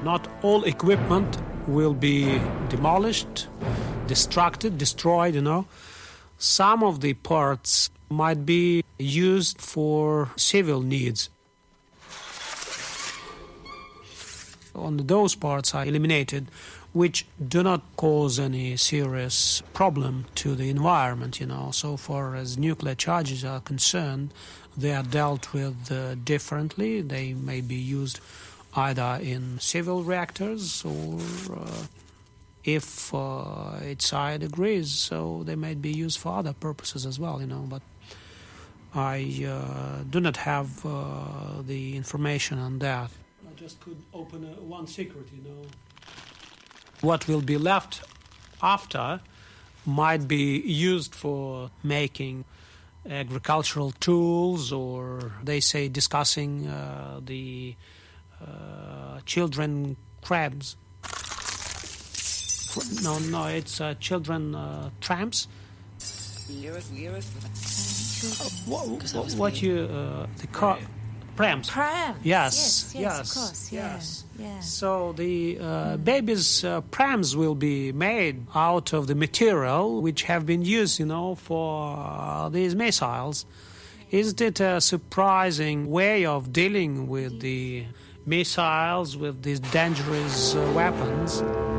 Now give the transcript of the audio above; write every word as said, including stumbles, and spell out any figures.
Not all equipment will be demolished, destructed, destroyed, you know. Some of the parts might be used for civil needs. Only those parts are eliminated which do not cause any serious problem to the environment, you know. So far as nuclear charges are concerned, they are dealt with uh, differently. They may be used either in civil reactors or, uh, if uh, its side agrees, so they may be used for other purposes as well, you know. But I uh, do not have uh, the information on that. I just could open a, one secret, you know. What will be left after might be used for making agricultural tools, or they say discussing uh, the uh, children crabs. No, no, it's uh, children uh, tramps. What, what, what you uh, the car prams? Prams. Yes, yes, yes, yes, of course. Yeah, yes. yeah. So the uh, mm. babies' uh, prams will be made out of the material which have been used, you know, for uh, these missiles. Isn't it a surprising way of dealing with the missiles, with these dangerous uh, weapons?